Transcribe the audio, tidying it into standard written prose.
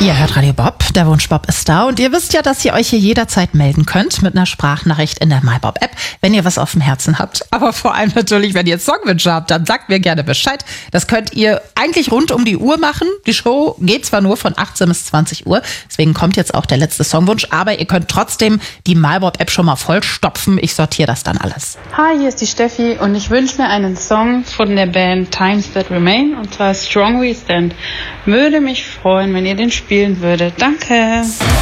Ihr hört Radio Bob, der Wunschbob ist da und ihr wisst ja, dass ihr euch hier jederzeit melden könnt mit einer Sprachnachricht in der MyBob-App, wenn ihr was auf dem Herzen habt. Aber vor allem natürlich, wenn ihr Songwünsche habt, dann sagt mir gerne Bescheid. Das könnt ihr eigentlich rund um die Uhr machen. Die Show geht zwar nur von 18 bis 20 Uhr, deswegen kommt jetzt auch der letzte Songwunsch, aber ihr könnt trotzdem die MyBob-App schon mal vollstopfen. Ich sortiere das dann alles. Hi, hier ist die Steffi und ich wünsche mir einen Song von der Band Times That Remain und zwar Strong We Stand. Würde mich freuen, wenn ihr den spielen würdet. Danke.